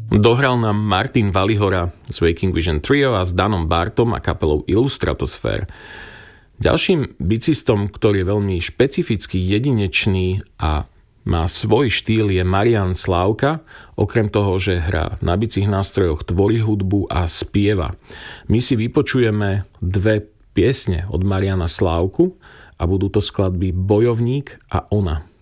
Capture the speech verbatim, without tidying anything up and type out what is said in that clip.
Dohral nám Martin Valihora z Waking Vision Trio a s Danom Bartom a kapelou Illustratosphere. Ďalším bicistom, ktorý je veľmi špecifický, jedinečný a má svoj štýl, je Marian Slávka. Okrem toho, že hrá na bicích nástrojoch, tvorí hudbu a spieva. My si vypočujeme dve piesne od Mariana Slávku a budú to skladby Bojovník a Ona.